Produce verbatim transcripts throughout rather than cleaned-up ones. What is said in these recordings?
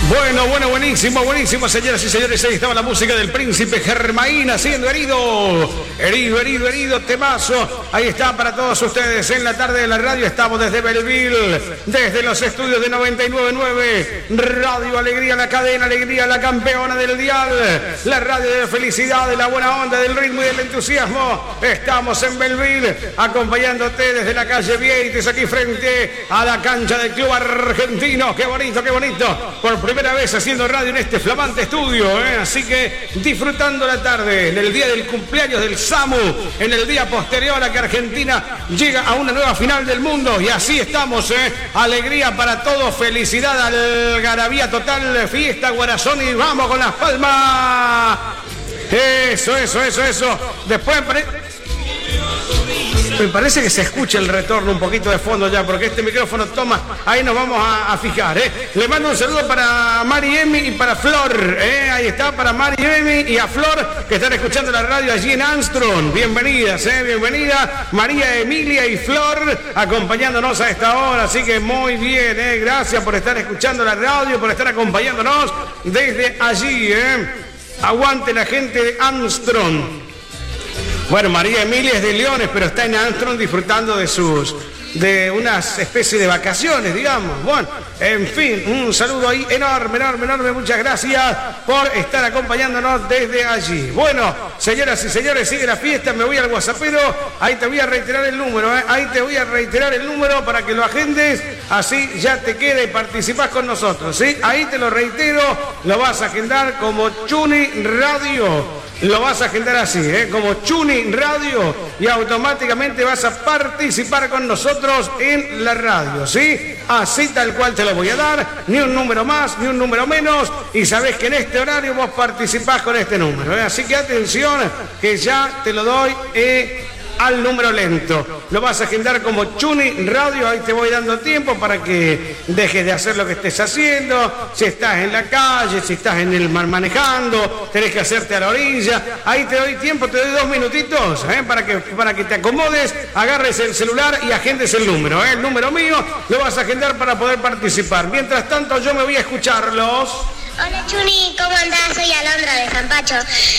Bueno, bueno, buenísimo, buenísimo, señoras y señores. Ahí estaba la música del Príncipe Germain siendo herido, herido, herido, herido, temazo. Ahí está para todos ustedes en la tarde de la radio. Estamos desde Belleville, desde los estudios de noventa y nueve punto nueve Radio Alegría, la cadena Alegría, la campeona del dial, la radio de la felicidad, de la buena onda, del ritmo y del entusiasmo. Estamos en Belleville, acompañándote desde la calle Vieites, aquí frente a la cancha del Club Argentino. Qué bonito, qué bonito. Por primera vez haciendo radio en este flamante estudio, ¿eh? Así que disfrutando la tarde, en el día del cumpleaños del SAMU, en el día posterior a que Argentina llega a una nueva final del mundo, y así estamos, ¿eh? Alegría para todos, felicidad, algarabía total, fiesta, Guarazón, y vamos con las palmas. Eso, eso, eso, eso. Después... Me parece que se escucha el retorno un poquito de fondo ya, porque este micrófono toma, ahí nos vamos a, a fijar, ¿eh? Le mando un saludo para Mari Emi y para Flor, ¿eh? Ahí está, para Mari Emi y a Flor, que están escuchando la radio allí en Armstrong. Bienvenidas, ¿eh? Bienvenida María Emilia y Flor, acompañándonos a esta hora, así que muy bien, ¿eh? Gracias por estar escuchando la radio, por estar acompañándonos desde allí, ¿eh? Aguante la gente de Armstrong. Bueno, María Emilia es de Leones, pero está en Armstrong disfrutando de sus, de unas especies de vacaciones, digamos. Bueno, en fin, un saludo ahí enorme, enorme, enorme. Muchas gracias por estar acompañándonos desde allí. Bueno, señoras y señores, sigue la fiesta. Me voy al WhatsAppero. Ahí te voy a reiterar el número, ¿eh? Ahí te voy a reiterar el número para que lo agendes. Así ya te queda y participás con nosotros, ¿sí? Ahí te lo reitero. Lo vas a agendar como Chuni Radio. Lo vas a agendar así, ¿eh? Como Chuni Radio, y automáticamente vas a participar con nosotros en la radio, ¿sí? Así tal cual te lo voy a dar, ni un número más, ni un número menos, y sabés que en este horario vos participás con este número, ¿eh? Así que atención, que ya te lo doy, eh, al número lento. Lo vas a agendar como Chuni Radio. Ahí te voy dando tiempo para que dejes de hacer lo que estés haciendo. Si estás en la calle, si estás en el mar manejando, tenés que hacerte a la orilla. Ahí te doy tiempo, te doy dos minutitos, ¿eh? para, que, para que te acomodes, agarres el celular y agendes el número, ¿eh? El número mío lo vas a agendar para poder participar. Mientras tanto, yo me voy a escucharlos. Hola Chuni, ¿cómo andás? Soy Alondra de Zampacho.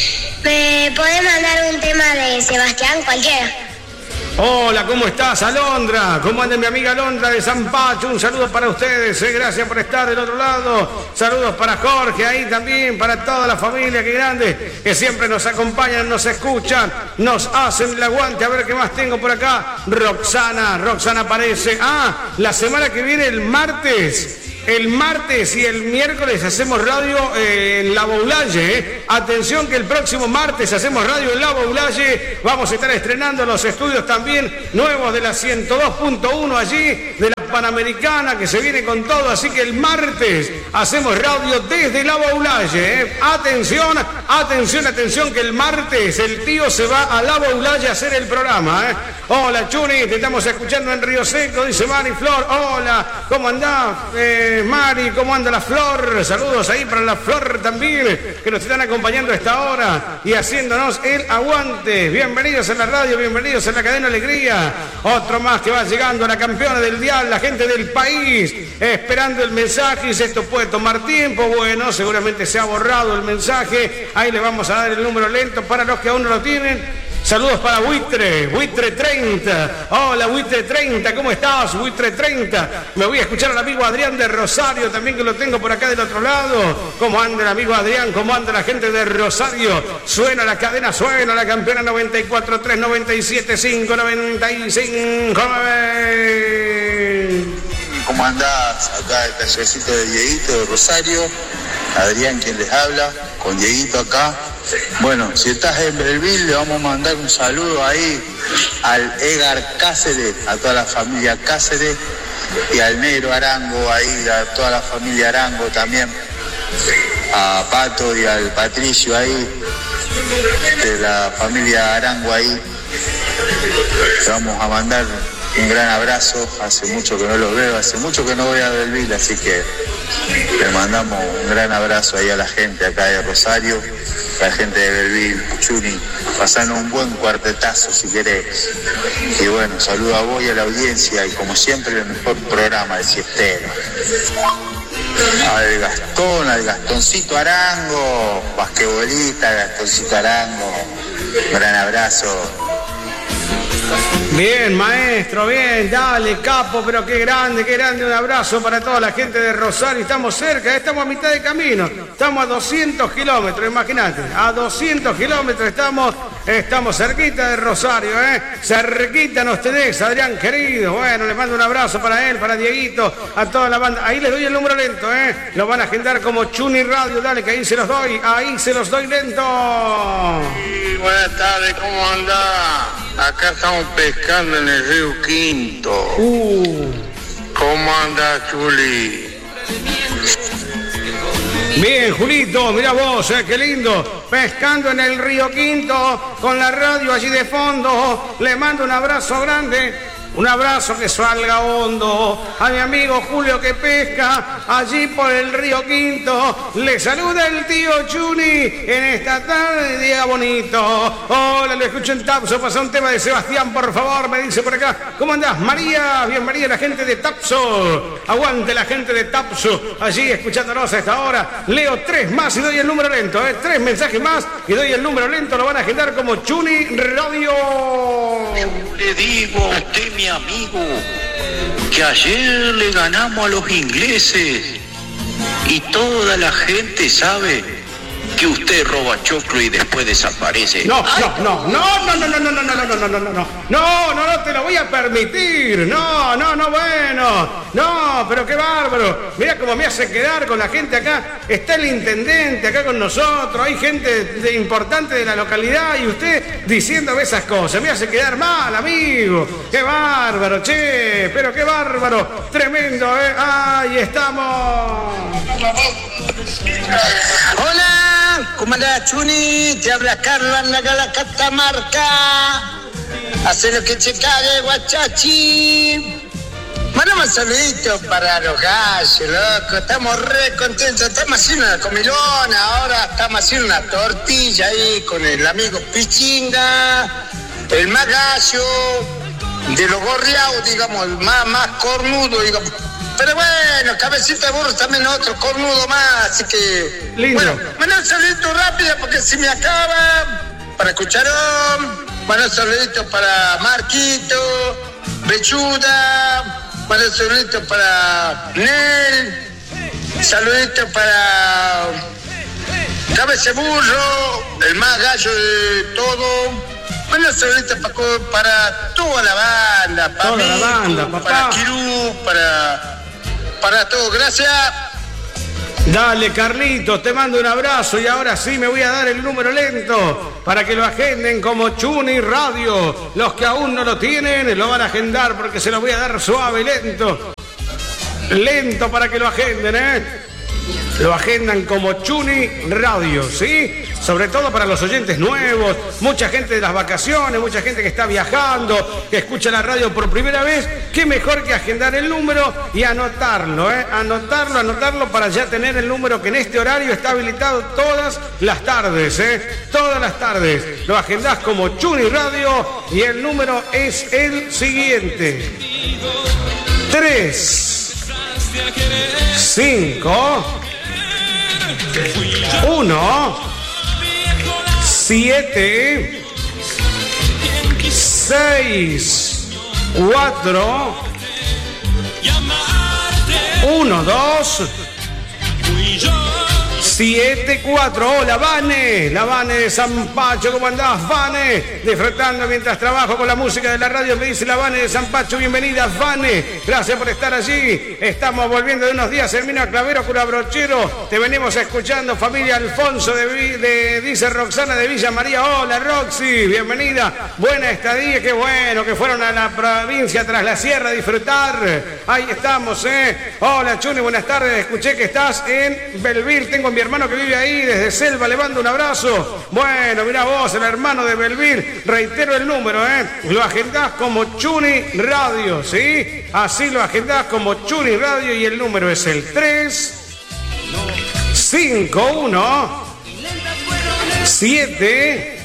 ¿Me podés mandar un tema de Sebastián, cualquiera? Hola, ¿cómo estás, Alondra? ¿Cómo anda mi amiga Alondra de Zampacho? Un saludo para ustedes, ¿eh? Gracias por estar del otro lado. Saludos para Jorge ahí también, para toda la familia, qué grande, que siempre nos acompañan, nos escuchan, nos hacen el aguante. A ver qué más tengo por acá. Roxana, Roxana aparece. Ah, la semana que viene, el martes. El martes y el miércoles hacemos radio eh, en La Boulaye. Eh. Atención que el próximo martes hacemos radio en La Boulaye. Vamos a estar estrenando los estudios también nuevos de la ciento dos punto uno allí, de la Panamericana, que se viene con todo. Así que el martes hacemos radio desde La Boulaye. Eh. Atención, atención, atención, que el martes el tío se va a La Boulaye a hacer el programa. Eh. Hola Chuni, te estamos escuchando en Río Seco, dice Mari Flor. Hola, ¿cómo andás? Eh, Mari, ¿cómo anda la Flor? Saludos ahí para la Flor también, que nos están acompañando a esta hora y haciéndonos el aguante. Bienvenidos a la radio, bienvenidos a la cadena Alegría. Otro más que va llegando, la campeona del dial, la gente del país, esperando el mensaje. Dice, esto puede tomar tiempo. Bueno, seguramente se ha borrado el mensaje. Ahí le vamos a dar el número lento para los que aún no lo tienen. Saludos para Buitre, Buitre treinta. Hola Buitre treinta, ¿cómo estás? Buitre treinta. Me voy a escuchar al amigo Adrián de Rosario, también que lo tengo por acá del otro lado. ¿Cómo anda el amigo Adrián? ¿Cómo anda la gente de Rosario? Suena la cadena, suena la campeona noventa y cuatro tres, noventa y siete cinco, noventa y cinco. ¿Cómo andás? Acá el tallercito de Dieguito de Rosario. Adrián quien les habla, con Dieguito acá. Bueno, si estás en Belleville, le vamos a mandar un saludo ahí al Edgar Cáceres, a toda la familia Cáceres, y al Negro Arango ahí, a toda la familia Arango también, a Pato y al Patricio ahí, de la familia Arango ahí. Le vamos a mandar un gran abrazo, hace mucho que no los veo, hace mucho que no voy a Belleville, así que le mandamos un gran abrazo ahí a la gente acá de Rosario, la gente de Belleville, Chuni, pasando un buen cuartetazo si querés. Y bueno, saludo a vos y a la audiencia, y como siempre el mejor programa de siestero. al Gastón, al Gastoncito Arango, basquetbolista, Gastoncito Arango. Gran abrazo. Bien, maestro, bien, dale, capo, pero qué grande, qué grande, un abrazo para toda la gente de Rosario. Estamos cerca, estamos a mitad de camino, estamos a doscientos kilómetros, imagínate, a doscientos kilómetros estamos, estamos cerquita de Rosario, ¿eh? Cerquita nos tenés, Adrián querido. Bueno, les mando un abrazo para él, para Dieguito, a toda la banda. Ahí les doy el número lento, ¿eh? Lo van a agendar como Chuni Radio, dale, que ahí se los doy, ahí se los doy lento. Sí, buenas tardes, ¿cómo andás? Acá estamos pescando en el río Quinto. Uh. ¿Cómo andás, Chuli? Bien, Julito, mirá vos, eh, qué lindo. Pescando en el río Quinto, con la radio allí de fondo. Le mando un abrazo grande. Un abrazo que salga hondo a mi amigo Julio que pesca allí por el río Quinto. Le saluda el tío Chuni en esta tarde de día bonito. Hola, lo escucho en Tapso. Pasa un tema de Sebastián, por favor, me dice por acá. ¿Cómo andás, María? Bien, María, la gente de Tapso. Aguante la gente de Tapso allí escuchándonos a esta hora. Leo tres más y doy el número lento. ¿eh? Tres mensajes más y doy el número lento. Lo van a agendar como Chuni Radio. Le digo a usted, mi amigo, que ayer le ganamos a los ingleses y toda la gente sabe que usted roba choclo y después desaparece. No, no, no, no, no, no, no, no, no, no, no, no, no, no, no, no, no, no te lo voy a permitir. No, no, no, bueno, no, pero qué bárbaro. Mira cómo me hace quedar con la gente acá. Está el intendente acá con nosotros, hay gente de, importante de la localidad y usted diciéndome esas cosas. Me hace quedar mal, amigo. Qué bárbaro, che, pero qué bárbaro. Tremendo, ¿eh? Ahí estamos. Hola, ¿cómo andás, Chuni? Te habla Carlos, anda acá la Catamarca. Hace lo que te cague, guachachi. Mandame un saludito para los gallos, loco. Estamos re contentos. Estamos haciendo una comilona. Ahora estamos haciendo una tortilla ahí con el amigo Pichinga, el más gallo, de los gorriados, digamos, el más, más cornudo, digamos. Pero bueno, cabecita de burro también otro cornudo más, así que... Lindo. Bueno, mandame un saludito rápido porque si me acaba. Para Cucharón, mandame un saludito para Marquito, Bechuda, mandame un saludito para Nel, saludito para Cabeza de Burro, el más gallo de todo. Mandame un saludito para, para toda la banda, para toda mí, la banda, papá. Para Kirú, para... Para todos, gracias. Dale, Carlitos, te mando un abrazo y ahora sí me voy a dar el número lento para que lo agenden como Chuni Radio. Los que aún no lo tienen lo van a agendar porque se lo voy a dar suave y lento. Lento para que lo agenden, ¿eh? Lo agendan como Chuni Radio, ¿sí? Sobre todo para los oyentes nuevos, mucha gente de las vacaciones, mucha gente que está viajando, que escucha la radio por primera vez. Qué mejor que agendar el número y anotarlo, ¿eh? Anotarlo, anotarlo para ya tener el número que en este horario está habilitado todas las tardes, ¿eh? Todas las tardes. Lo agendás como Chuni Radio y el número es el siguiente. tres, cinco, uno, siete, seis, cuatro, uno, dos, siete, cuatro. Hola, Vane, la Vane de San Pacho. ¿Cómo andás, Vane? Disfrutando mientras trabajo con la música de la radio, me dice la Vane de San Pacho. Bienvenida, Vane. Gracias por estar allí. Estamos volviendo de unos días. Hermino Clavero, cura Brochero. Te venimos escuchando, familia Alfonso de, de dice Roxana de Villa María. Hola, Roxy. Bienvenida. Buena estadía. Qué bueno que fueron a la provincia tras la sierra a disfrutar. Ahí estamos, ¿eh? Hola, Chuni. Buenas tardes. Escuché que estás en Belville. Tengo mi hermano que vive ahí desde Selva, le mando un abrazo. Bueno, mira vos, el hermano de Belville, reitero el número, ¿eh? Lo agendás como Chuni Radio, ¿sí? Así lo agendás como Chuni Radio y el número es el tres, cinco, uno, siete,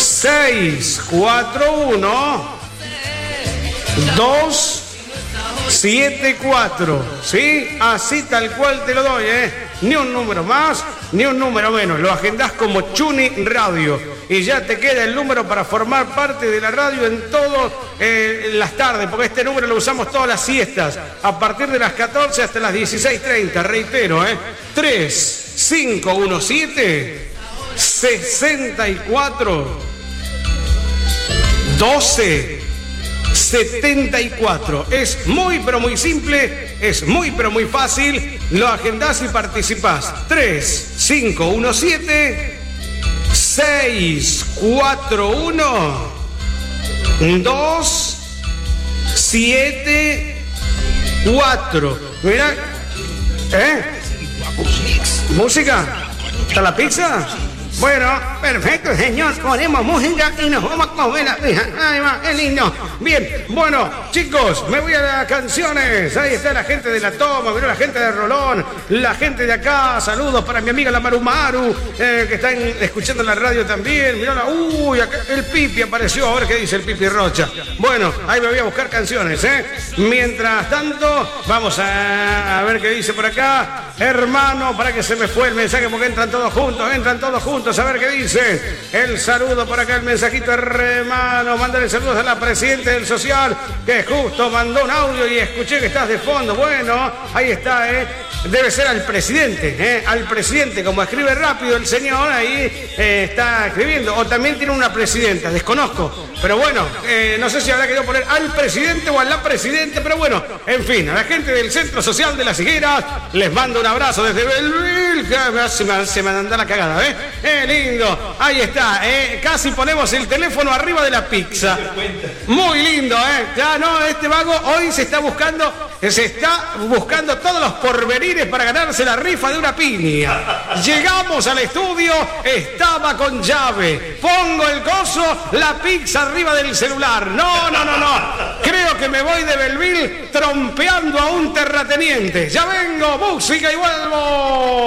seis, cuatro, uno, dos, siete cuatro, ¿sí? Así tal cual te lo doy, ¿eh? Ni un número más, ni un número menos. Lo agendás como Chuni Radio y ya te queda el número para formar parte de la radio en todas eh, las tardes, porque este número lo usamos todas las siestas, a partir de las catorce hasta las dieciséis treinta, reitero, ¿eh? tres cinco uno siete sesenta y cuatro doce setenta y cuatro. Es muy pero muy simple, es muy pero muy fácil. Lo agendás y participás. tres cinco uno siete seis cuatro uno dos siete cuatro. Mira, ¿eh? ¿Música? ¿Está la pizza? Bueno, perfecto, señor. Ponemos música y nos vamos a comer la pizza. Ay, va, qué lindo. Bien, bueno, chicos, me voy a las canciones. Ahí está la gente de La Toma, miró la gente de Rolón, la gente de acá. Saludos para mi amiga la Maru Maru, eh, que están escuchando la radio también. Miró la... Uy, acá el Pipi apareció. A ver qué dice el Pipi Rocha. Bueno, ahí me voy a buscar canciones, ¿eh? Mientras tanto, vamos a, a ver qué dice por acá. Hermano, para que se me fue el mensaje porque entran todos juntos, entran todos juntos. A ver qué dice. El saludo por acá, el mensajito, hermano. Mándale saludos a la presidenta del social, que justo mandó un audio y escuché que estás de fondo. Bueno, ahí está, ¿eh? Debe ser al presidente, ¿eh? Al presidente, como escribe rápido el señor, ahí eh, está escribiendo. O también tiene una presidenta, desconozco. Pero bueno, eh, no sé si habrá querido poner al presidente o a la presidenta, pero bueno, en fin, a la gente del Centro Social de Las Higueras, les mando un abrazo desde Belville. Se me, se me anda la cagada, ¿eh? ¡Eh, lindo! Ahí está, ¿eh? Casi ponemos el teléfono arriba de la pizza. Muy lindo, ¿eh? Ya no, este vago hoy se está buscando, se está buscando todos los porvenires para ganarse la rifa de una piña. Llegamos al estudio, estaba con llave. Pongo el coso, la pizza arriba del celular. No, no, no, no. Creo que me voy de Belville trompeando a un terrateniente. Ya vengo, música y vuelvo.